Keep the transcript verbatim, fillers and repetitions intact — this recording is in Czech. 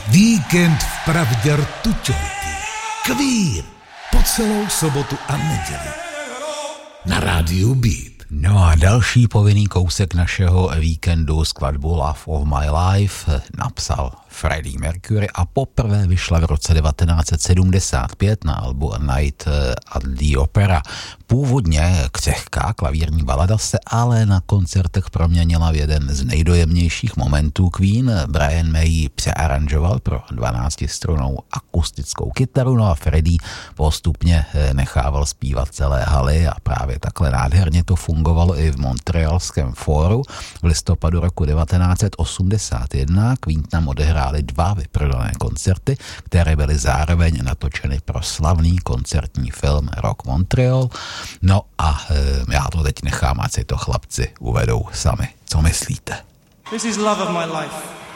Víkend v pravdě rtuťovky. Queen po celou sobotu a neděli. Na rádiu Beat. No a další povinný kousek našeho víkendu, skladbu Love of My Life, napsal Freddie Mercury a poprvé vyšla v roce devatenáct set sedmdesát pět na albu A Night at the Opera. Původně křehká klavírní balada se ale na koncertech proměnila v jeden z nejdojemnějších momentů Queen. Brian May ji přearanžoval pro dvanáctistrunnou akustickou kytaru, no a Freddie postupně nechával zpívat celé haly a právě takhle nádherně to fungovalo i v Montrealském fóru. V listopadu roku devatenáct set osmdesát jedna Queen tam odehráli dva vyprodané koncerty, které byly zároveň natočeny pro slavný koncertní film Rock Montreal. No a e, já to teď nechám, ať si to chlapci uvedou sami. Co myslíte? This is love of my life.